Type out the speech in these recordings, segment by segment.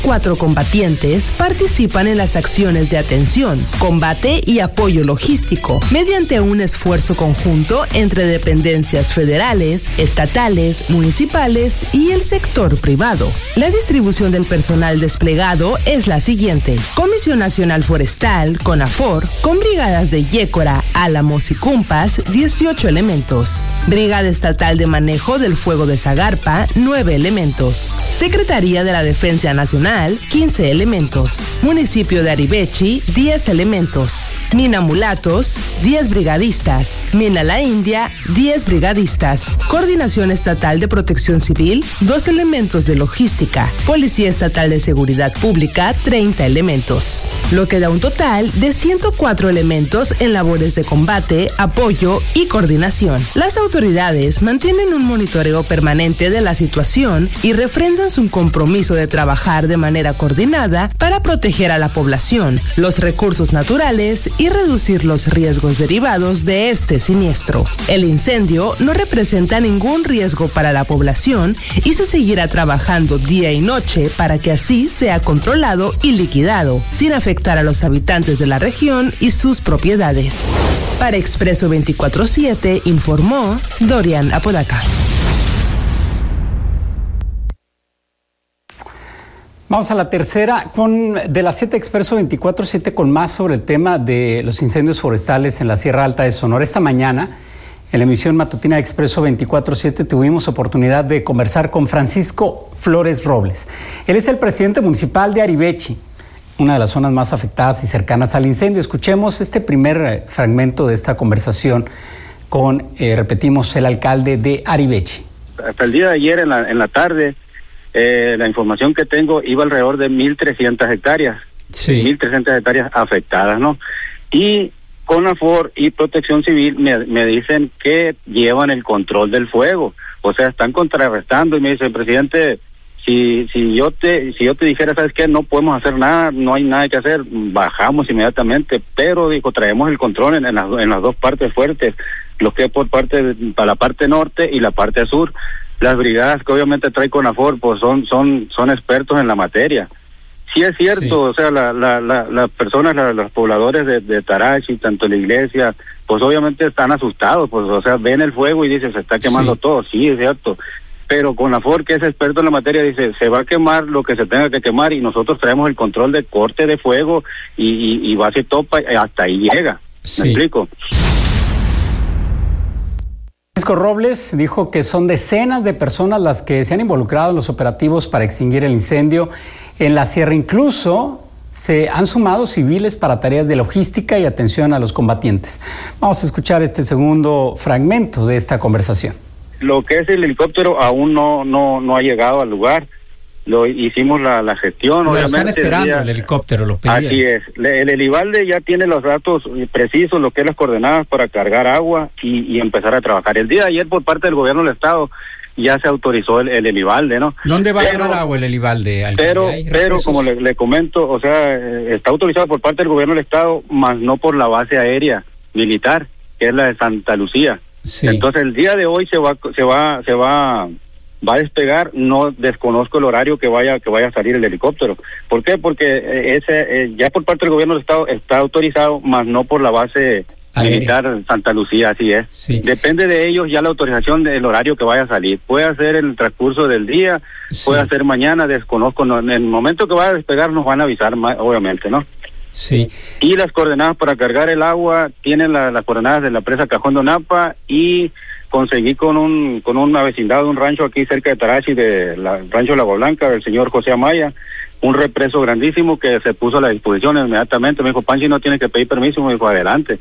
4 combatientes participan en las acciones de atención, combate y apoyo logístico mediante un esfuerzo conjunto entre dependencias federales, estatales, municipales y el sector privado. La distribución del personal desplegado es la siguiente: Comisión Nacional Forestal, CONAFOR, con brigadas de Yécora, Álamos y Cumpas, 18 elementos. Brigada Estatal de Manejo del Fuego de Zagarpa, 9 elementos. Secretaría de la Defensa Nacional, 15 elementos. Municipio de Arivechi, 10 elementos. Mina Mulatos, 10 brigadistas. Mina La India, 10 brigadistas. Coordinación Estatal de Protección Civil, 2 elementos de logística. Policía Estatal de Seguridad Pública, 30 elementos. Lo que da un total de 104 elementos en labores de combate, apoyo y coordinación. Las autoridades mantienen un monitoreo permanente de la situación y refrendan su compromiso de trabajar de manera coordinada para proteger a la población, los recursos naturales y reducir los riesgos derivados de este siniestro. El incendio no representa ningún riesgo para la población y se seguirá trabajando día y noche para que así sea controlado y liquidado, sin afectar a los habitantes de la región y sus propiedades. Para Expreso 24/7 informó Dorian Apodaca. Vamos a la tercera de la 7 Expreso 24/7 con más sobre el tema de los incendios forestales en la Sierra Alta de Sonora. Esta mañana, en la emisión matutina de Expreso 24/7, tuvimos oportunidad de conversar con Francisco Flores Robles. Él es el presidente municipal de Arivechi, una de las zonas más afectadas y cercanas al incendio. Escuchemos este primer fragmento de esta conversación con, repetimos, el alcalde de Arivechi. Hasta el día de ayer en la tarde, la información que tengo iba alrededor de 1,300 hectáreas. Sí. 1,300 hectáreas afectadas, ¿no? Y CONAFOR y Protección Civil me dicen que llevan el control del fuego. O sea, están contrarrestando y me dice, presidente, si yo te dijera, ¿sabes qué? No podemos hacer nada, no hay nada que hacer, bajamos inmediatamente, pero dijo, traemos el control en las dos partes fuertes, lo que es para la parte norte y la parte sur. Las brigadas que obviamente trae CONAFOR, pues son expertos en la materia. Sí es cierto, sí. O sea, las personas, los pobladores de Tarachi, tanto la iglesia, pues obviamente están asustados, pues, o sea, ven el fuego y dicen, se está quemando todo, sí, es cierto. Pero CONAFOR, que es experto en la materia, dice, se va a quemar lo que se tenga que quemar y nosotros traemos el control de corte de fuego y base topa, hasta ahí llega. Sí. ¿Me explico? Francisco Robles dijo que son decenas de personas las que se han involucrado en los operativos para extinguir el incendio en la sierra. Incluso se han sumado civiles para tareas de logística y atención a los combatientes. Vamos a escuchar este segundo fragmento de esta conversación. Lo que es el helicóptero aún no ha llegado al lugar. Hicimos la gestión, bueno, obviamente. Están esperando el helicóptero, lo pedían. Así es. El Elivalde ya tiene los datos precisos, lo que es las coordenadas para cargar agua y empezar a trabajar. El día de ayer, por parte del gobierno del estado, ya se autorizó el Elivalde, ¿no? ¿Dónde va a agarrar agua el Elivalde? Pero como le comento, o sea, está autorizado por parte del gobierno del estado, más no por la base aérea militar, que es la de Santa Lucía. Sí. Entonces el día de hoy se va a despegar. No desconozco el horario que vaya a salir el helicóptero. ¿Por qué? Porque ya por parte del gobierno del estado está autorizado, más no por la base militar Santa Lucía, así es. Sí. Depende de ellos ya la autorización del horario que vaya a salir. Puede ser en el transcurso del día, sí. Puede ser mañana, desconozco. En el momento que vaya a despegar nos van a avisar, obviamente, ¿no? Sí. Y las coordenadas para cargar el agua tienen las coordenadas de la presa Cajón de Napa, y conseguí con una vecindad de un rancho aquí cerca de Tarachi, rancho Lago Blanca, del señor José Amaya, un represo grandísimo que se puso a la disposición inmediatamente. Me dijo, Panchi, no tiene que pedir permiso. Me dijo, adelante.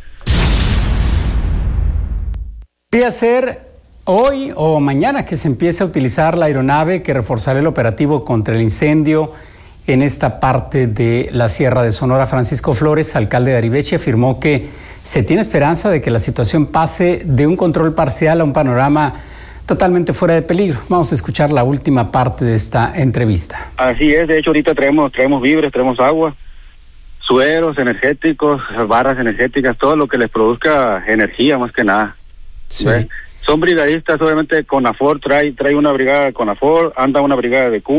Podría ser hoy o mañana que se empiece a utilizar la aeronave que reforzará el operativo contra el incendio en esta parte de la Sierra de Sonora. Francisco Flores, alcalde de Arivechi, afirmó que se tiene esperanza de que la situación pase de un control parcial a un panorama totalmente fuera de peligro. Vamos a escuchar la última parte de esta entrevista. Así es, de hecho ahorita traemos víveres, traemos agua, sueros energéticos, barras energéticas, todo lo que les produzca energía más que nada. Sí. Son brigadistas, obviamente CONAFOR trae una brigada de CONAFOR, anda una brigada de